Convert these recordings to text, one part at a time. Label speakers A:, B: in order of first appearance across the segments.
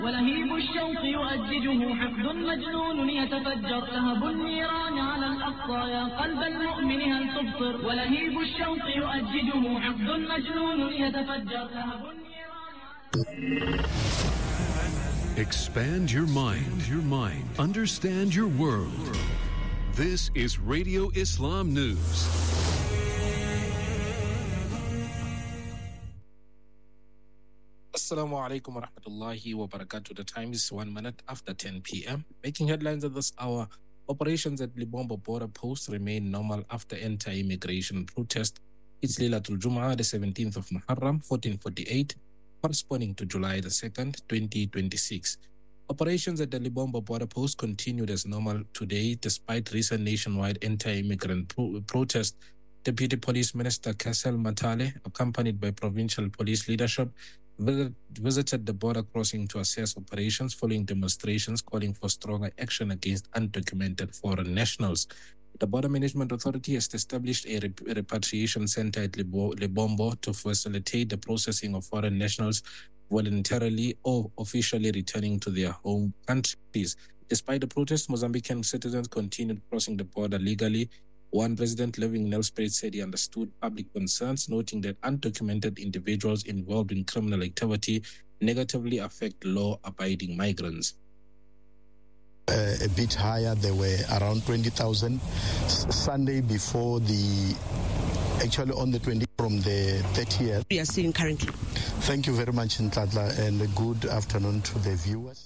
A: ولهيب الشوق يؤججه حقد مجنون يتفجر لهب النيران على الأقصى يا قلب المؤمن هل تبصر ولهيب الشوق يؤججه حقد مجنون يتفجر لهب النيران.
B: Expand your mind. Understand your world. This is Radio Islam News.
C: Assalamu alaikum wa rahmatullahi wa barakatuh. The time is 1 minute after 10 p.m. Making headlines at this hour, operations at Libombo border post remain normal after anti-immigration protest. It's Laylatul Jum'ah, the 17th of Muharram, 1448, corresponding to July the 2nd, 2026. Operations at the Libombo border post continued as normal today, despite recent nationwide anti-immigrant protest. Deputy Police Minister Kassel Matale, accompanied by provincial police leadership, visited the border crossing to assess operations following demonstrations calling for stronger action against undocumented foreign nationals. The Border Management Authority has established a repatriation center at Libombo to facilitate the processing of foreign nationals voluntarily or officially returning to their home countries. Despite the protest, Mozambican citizens continued crossing the border legally. One resident living in Nelspruit said he understood public concerns, noting that undocumented individuals involved in criminal activity negatively affect law-abiding migrants.
D: A bit higher, there were around 20,000. Sunday before actually on the 20th from the 30th.
E: We are seeing currently.
D: Thank you very much, Ntladla, and a good afternoon to the viewers.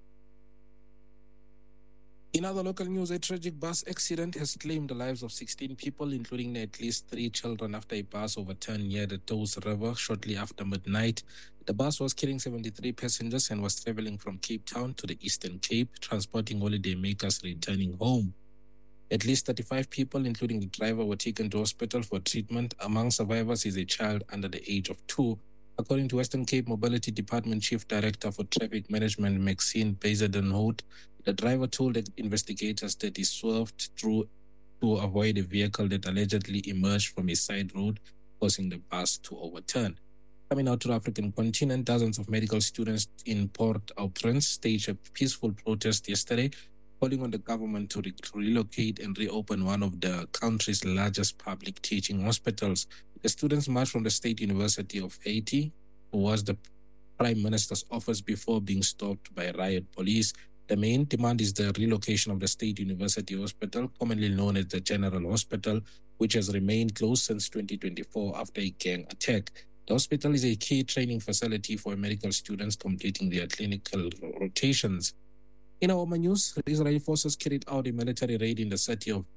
C: In other local news, a tragic bus accident has claimed the lives of 16 people, including at least 3 children, after a bus overturned near the Toes River shortly after midnight. The bus was carrying 73 passengers and was traveling from Cape Town to the Eastern Cape, transporting holidaymakers returning home. At least 35 people, including the driver, were taken to hospital for treatment. Among survivors is a child under the age of 2. According to Western Cape Mobility Department Chief Director for Traffic Management, Maxine Bezeden-Hout, the driver told investigators that he swerved through to avoid a vehicle that allegedly emerged from a side road, causing the bus to overturn. Coming out to the African continent, dozens of medical students in Port-au-Prince staged a peaceful protest yesterday, calling on the government to relocate and reopen one of the country's largest public teaching hospitals. The students marched from the State University of Haiti towards the Prime Minister's office before being stopped by riot police. The main demand is the relocation of the State University Hospital, commonly known as the General Hospital, which has remained closed since 2024 after a gang attack. The hospital is a key training facility for medical students completing their clinical rotations. In our news, Israeli forces carried out a military raid in the city of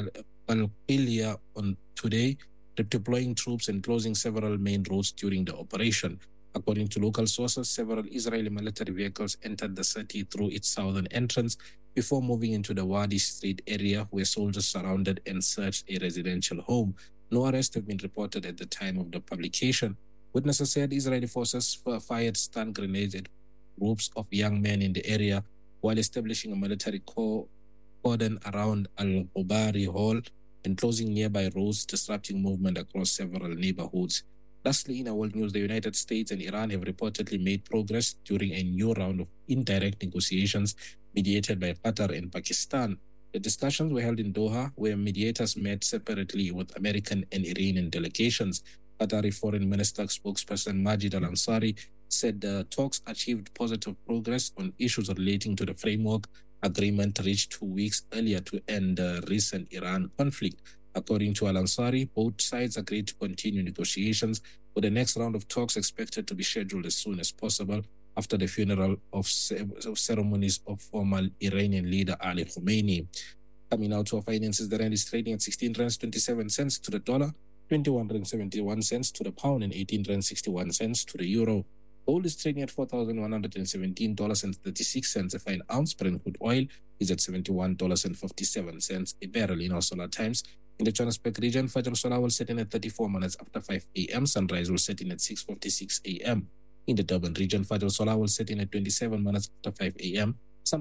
C: Qalqilia on today, deploying troops and closing several main roads during the operation. According to local sources, several Israeli military vehicles entered the city through its southern entrance before moving into the Wadi Street area, where soldiers surrounded and searched a residential home. No arrests have been reported at the time of the publication. Witnesses said Israeli forces fired stun grenades at groups of young men in the area while establishing a military cordon around Al-Ubari Hall and closing nearby roads, disrupting movement across several neighborhoods. Lastly, in our world news, the United States and Iran have reportedly made progress during a new round of indirect negotiations mediated by Qatar and Pakistan. The discussions were held in Doha, where mediators met separately with American and Iranian delegations. Qatari Foreign Minister spokesperson Majid Al-Ansari said the talks achieved positive progress on issues relating to the framework agreement reached 2 weeks earlier to end the recent Iran conflict. According to Al-Ansari, both sides agreed to continue negotiations, with the next round of talks expected to be scheduled as soon as possible after the funeral of ceremonies of former Iranian leader Ali Khamenei. Coming out to our finances, the rand is trading at 16 rands 27 cents to the dollar, 21 rands 71 cents to the pound, and 18 rands 61 cents to the euro. Gold is trading at $4,117.36 a fine ounce. Brent crude oil is at $71.57 a barrel. In our solar times, in the Johannesburg region, Fajr Solar will set in at 34 minutes after 5 a.m. Sunrise will set in at 6:56 a.m. In the Durban region, Fajr Solar will set in at 27 minutes after 5 a.m.